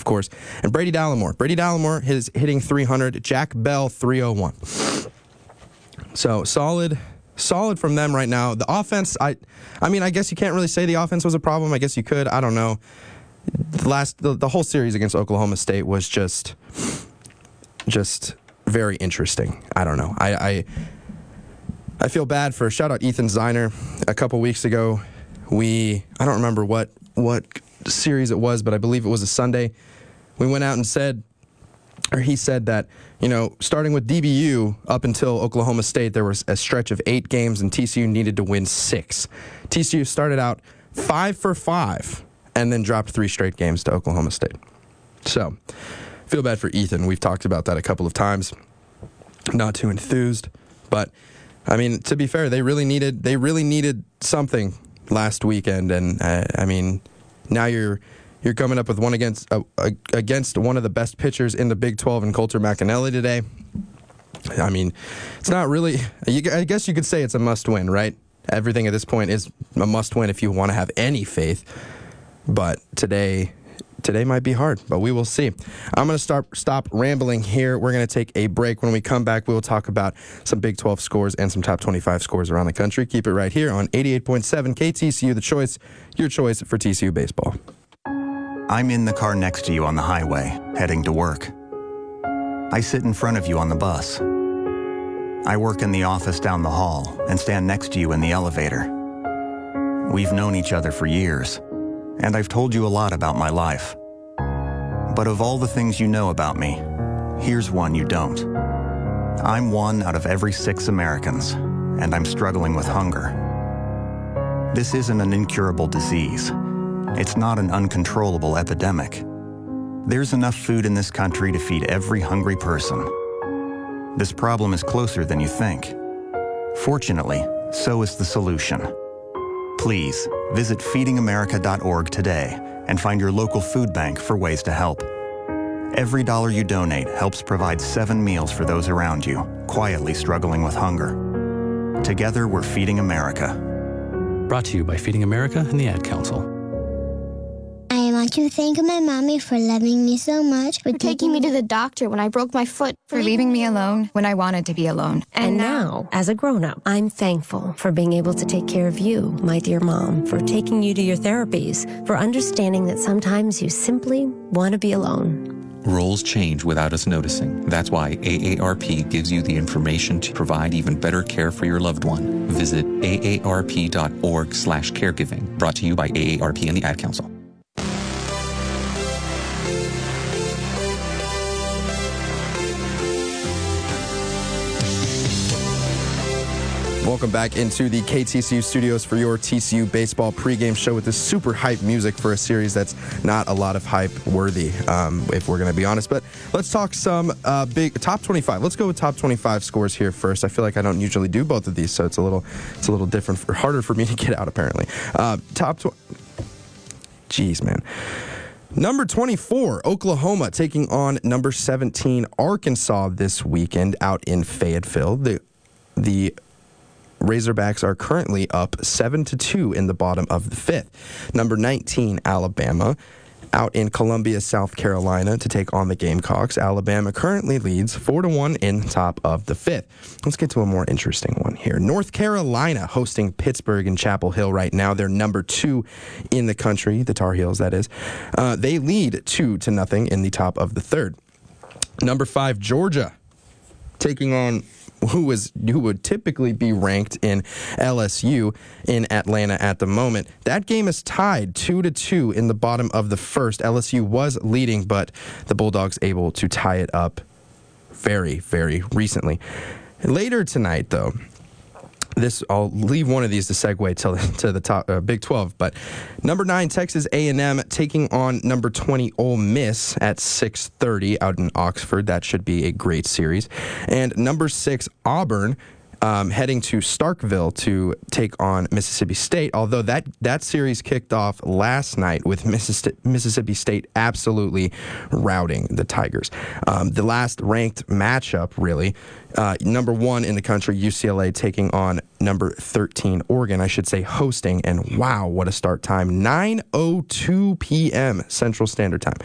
course. And Brady Dallimore. Brady Dallimore is hitting 300. Jack Bell, 301. So solid from them right now. The offense, I mean, I guess you can't really say the offense was a problem. I guess you could. I don't know. The whole series against Oklahoma State was just very interesting. I don't know. I feel bad for, shout out Ethan Ziner. A couple weeks ago, I don't remember what series it was, but I believe it was a Sunday. We went out and he said that, starting with DBU up until Oklahoma State, there was a stretch of 8 games and TCU needed to win 6. TCU started out 5 for 5 and then dropped 3 straight games to Oklahoma State. So, feel bad for Ethan. We've talked about that a couple of times. Not too enthused, but I mean, to be fair, they really needed something last weekend, and I mean, now you're coming up with one against one of the best pitchers in the Big 12 in Coulter McAnally today. I mean, it's not really. I guess you could say it's a must-win, right? Everything at this point is a must-win if you want to have any faith. But today might be hard, but we will see. I'm going to stop rambling here. We're going to take a break. When we come back, we will talk about some Big 12 scores and some top 25 scores around the country. Keep it right here on 88.7 KTCU, the choice, your choice for TCU baseball. I'm in the car next to you on the highway, heading to work. I sit in front of you on the bus. I work in the office down the hall and stand next to you in the elevator. We've known each other for years, and I've told you a lot about my life. But of all the things you know about me, here's one you don't. I'm 1 out of every 6 Americans, and I'm struggling with hunger. This isn't an incurable disease. It's not an uncontrollable epidemic. There's enough food in this country to feed every hungry person. This problem is closer than you think. Fortunately, so is the solution. Please visit feedingamerica.org today and find your local food bank for ways to help. Every dollar you donate helps provide 7 meals for those around you, quietly struggling with hunger. Together, we're Feeding America. Brought to you by Feeding America and the Ad Council. I want to thank my mommy for loving me so much, for taking me to the doctor when I broke my foot, for leaving me alone when I wanted to be alone. And now, as a grown-up, I'm thankful for being able to take care of you, my dear mom, for taking you to your therapies, for understanding that sometimes you simply want to be alone. Roles change without us noticing. That's why AARP gives you the information to provide even better care for your loved one. Visit aarp.org/caregiving. Brought to you by AARP and the Ad Council. Welcome back into the KTCU studios for your TCU baseball pregame show with this super hype music for a series that's not a lot of hype worthy, if we're going to be honest. But let's talk some big top 25. Let's go with top 25 scores here first. I feel like I don't usually do both of these, so it's a little different, harder for me to get out apparently. Jeez, man. Number 24, Oklahoma taking on number 17, Arkansas this weekend out in Fayetteville. The Razorbacks are currently up 7-2 in the bottom of the 5th. Number 19, Alabama, out in Columbia, South Carolina to take on the Gamecocks. Alabama currently leads 4-1 in top of the 5th. Let's get to a more interesting one here. North Carolina hosting Pittsburgh in Chapel Hill right now. They're number 2 in the country, the Tar Heels, that is. They lead 2-0 in the top of the 3rd. Number 5, Georgia, taking on who would typically be ranked in LSU in Atlanta at the moment. That game is tied 2-2 in the bottom of the 1st. LSU was leading, but the Bulldogs able to tie it up very, very recently. Later tonight, though, I'll leave one of these to segue to the top Big 12. But number 9, Texas A&M taking on number 20 Ole Miss at 6:30 out in Oxford. That should be a great series. And number 6 Auburn heading to Starkville to take on Mississippi State. Although that series kicked off last night with Mississippi State absolutely routing the Tigers. The last ranked matchup, really. Number 1 in the country, UCLA, taking on number 13, Oregon, I should say, hosting. And wow, what a start time. 9:02 p.m. Central Standard Time.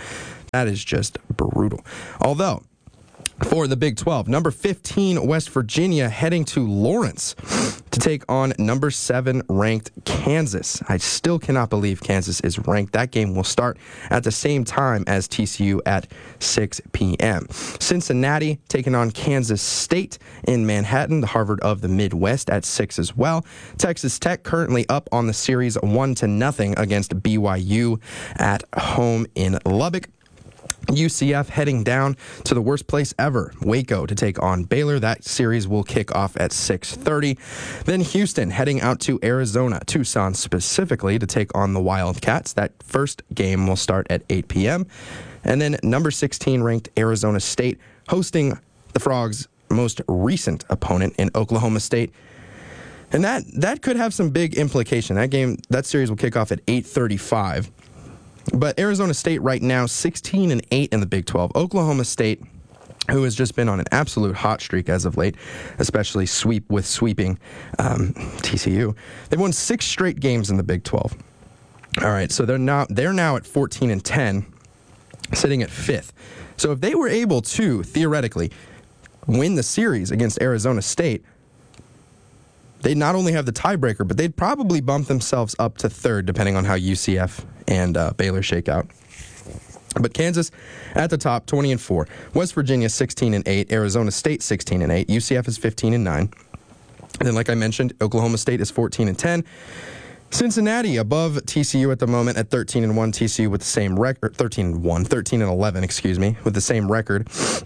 That is just brutal. Although, for the Big 12, number 15, West Virginia heading to Lawrence to take on number 7 ranked Kansas. I still cannot believe Kansas is ranked. That game will start at the same time as TCU at 6 p.m. Cincinnati taking on Kansas State in Manhattan, the Harvard of the Midwest, at 6 as well. Texas Tech currently up on the series 1-0 against BYU at home in Lubbock. UCF heading down to the worst place ever, Waco, to take on Baylor. That series will kick off at 6:30. Then Houston heading out to Arizona, Tucson specifically, to take on the Wildcats. That first game will start at 8 p.m. And then number 16 ranked Arizona State hosting the Frogs' most recent opponent in Oklahoma State. And that could have some big implication. That series will kick off at 8:35. But Arizona State right now 16-8 in the Big 12. Oklahoma State, who has just been on an absolute hot streak as of late, especially sweeping TCU. They've won 6 straight games in the Big 12. All right, so they're now at 14-10, sitting at 5th. So if they were able to theoretically win the series against Arizona State, they'd not only have the tiebreaker, but they'd probably bump themselves up to 3rd, depending on how UCF and Baylor shake out. But Kansas at the top, 20-4. West Virginia, 16-8. Arizona State, 16-8. UCF is 15-9. And then, like I mentioned, Oklahoma State is 14-10. Cincinnati above TCU at the moment at 13-1. TCU with the same record, 13-11, excuse me, with the same record.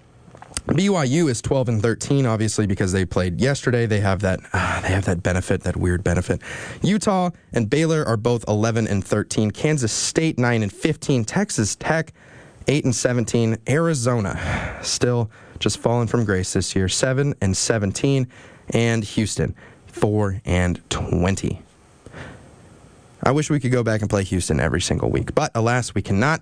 BYU is 12-13, obviously, because they played yesterday. They have that benefit, that weird benefit. Utah and Baylor are both 11-13. Kansas State 9-15. Texas Tech 8-17. Arizona still just falling from grace this year, 7-17, and Houston 4-20. I wish we could go back and play Houston every single week, but alas, we cannot.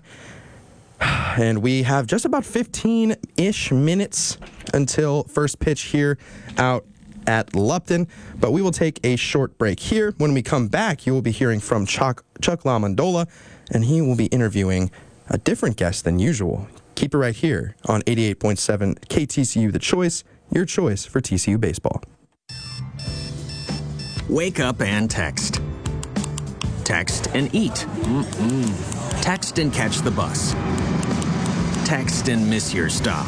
And we have just about 15-ish minutes until first pitch here out at Lupton. But we will take a short break here. When we come back, you will be hearing from Chuck LaMondola, and he will be interviewing a different guest than usual. Keep it right here on 88.7 KTCU, The Choice, your choice for TCU baseball. Wake up and text. Text and eat. Text and catch the bus. Text and miss your stop.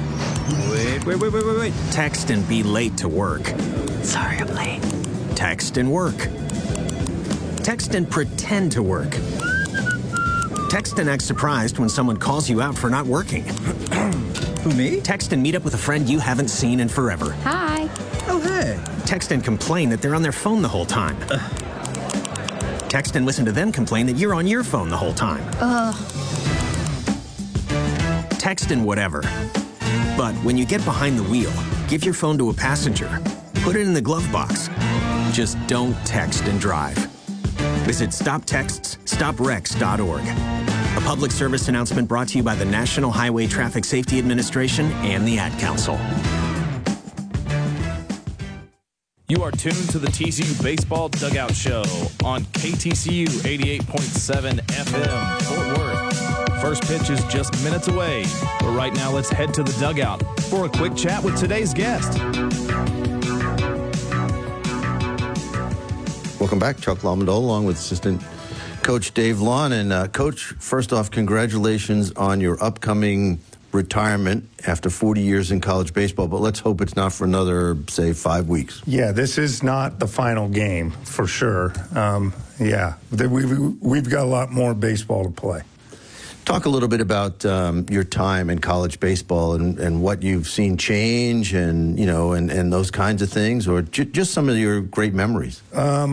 Wait. Text and be late to work. Sorry, I'm late. Text and work. Text and pretend to work. Text and act surprised when someone calls you out for not working. Who, me? Text and meet up with a friend you haven't seen in forever. Hi. Oh, hey. Text and complain that they're on their phone the whole time. Text and listen to them complain that you're on your phone the whole time. Text and whatever. But when you get behind the wheel, give your phone to a passenger. Put it in the glove box. Just don't text and drive. Visit StopTextsStopWrecks.org. A public service announcement brought to you by the National Highway Traffic Safety Administration and the Ad Council. You are tuned to the TCU Baseball Dugout Show on KTCU 88.7 FM, Fort Worth. First pitch is just minutes away, but right now let's head to the dugout for a quick chat with today's guest. Welcome back. Chuck LaMondola along with assistant coach Dave Lawn. And Coach, first off, congratulations on your upcoming retirement after 40 years in college baseball, but let's hope it's not for another, say, 5 weeks. Yeah, this is not the final game, for sure. We've got a lot more baseball to play. Talk a little bit about your time in college baseball and what you've seen change and those kinds of things, or just some of your great memories.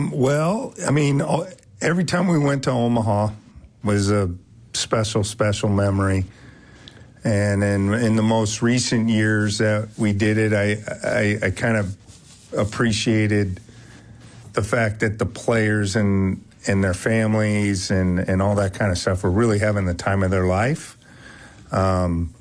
Every time we went to Omaha was a special memory. And in the most recent years that we did it, I kind of appreciated the fact that the players and their families and all that kind of stuff were really having the time of their life. And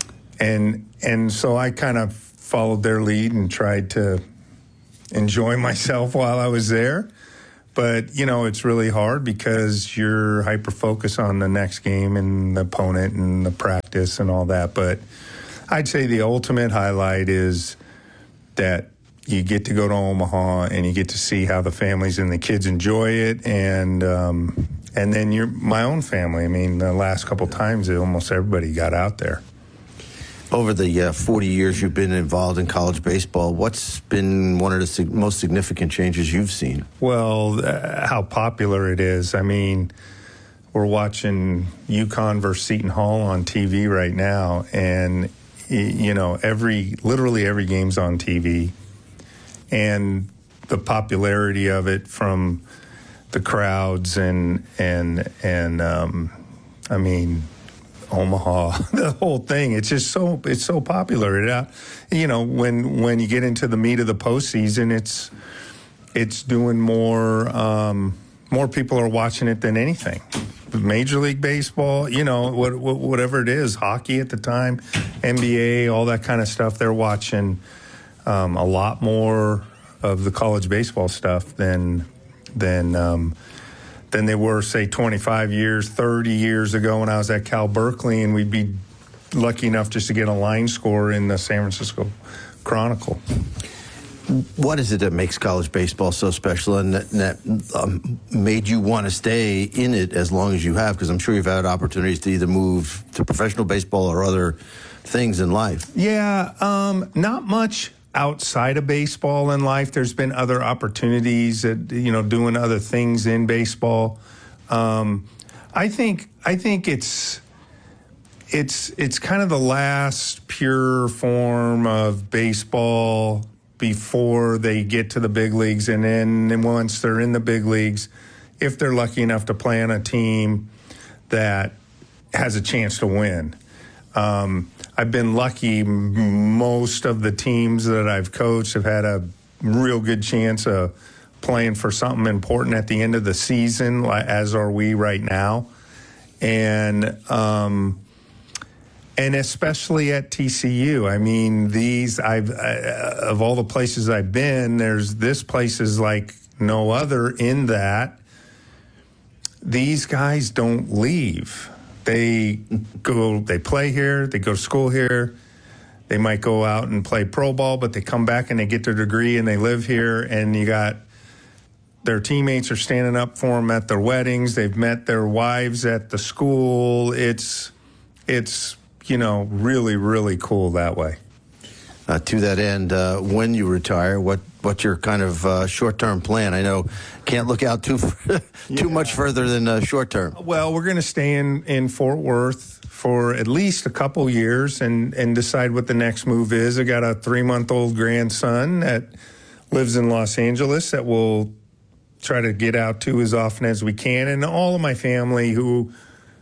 so I kind of followed their lead and tried to enjoy myself while I was there. But, you know, it's really hard because you're hyper-focused on the next game and the opponent and the practice and all that. But I'd say the ultimate highlight is that you get to go to Omaha and you get to see how the families and the kids enjoy it. And then my own family. I mean, the last couple times, almost everybody got out there. Over the 40 years you've been involved in college baseball, what's been one of the most significant changes you've seen? Well, how popular it is. I mean, we're watching UConn versus Seton Hall on TV right now, and, you know, literally every game's on TV. And the popularity of it from the crowds and I mean, Omaha, the whole thing. It's just so popular. You know, when you get into the meat of the postseason, it's doing more people are watching it than anything. Major League Baseball, you know, whatever it is, hockey at the time, NBA, all that kind of stuff. They're watching a lot more of the college baseball stuff than they were, say, 25 years, 30 years ago when I was at Cal Berkeley, and we'd be lucky enough just to get a line score in the San Francisco Chronicle. What is it that makes college baseball so special and that made you want to stay in it as long as you have? Because I'm sure you've had opportunities to either move to professional baseball or other things in life. Yeah, not much outside of baseball in life. There's been other opportunities at, you know, doing other things in baseball. I think it's kind of the last pure form of baseball before they get to the big leagues, and then once they're in the big leagues, if they're lucky enough to play on a team that has a chance to win. I've been lucky. Most of the teams that I've coached have had a real good chance of playing for something important at the end of the season, as are we right now. And especially at TCU. I mean, of all the places I've been, this place is like no other in that these guys don't leave. They play here, they go to school here, they might go out and play pro ball, but they come back and they get their degree and they live here, and you got their teammates are standing up for them at their weddings, they've met their wives at the school. It's you know, really, really cool that way. To that end, when you retire, what's your kind of short-term plan? I know can't look out too much further than short-term. Well, we're going to stay in Fort Worth for at least a couple years and decide what the next move is. I got a 3-month-old grandson that lives in Los Angeles that we'll try to get out to as often as we can. And all of my family who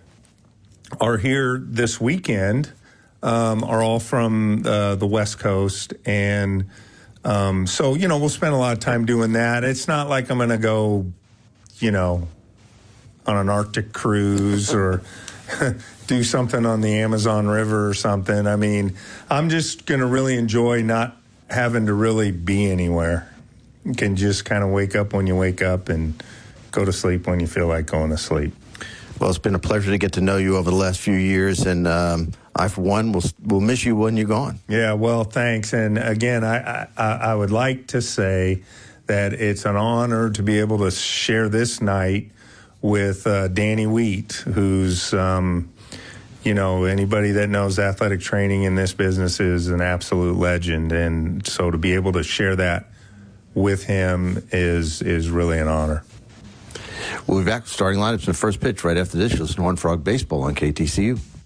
are here this weekend are all from the West Coast. And so, you know, we'll spend a lot of time doing that. It's not like I'm going to go, you know, on an Arctic cruise or do something on the Amazon River or something. I mean, I'm just going to really enjoy not having to really be anywhere. You can just kind of wake up when you wake up and go to sleep when you feel like going to sleep. Well, it's been a pleasure to get to know you over the last few years, and I, for one, will miss you when you're gone. Yeah, well, thanks. And again, I would like to say that it's an honor to be able to share this night with Danny Wheat, who's, you know, anybody that knows athletic training in this business is an absolute legend. And so to be able to share that with him is really an honor. We'll be back with starting lineups and first pitch right after this. You'll listen to Horned Frog Baseball on KTCU.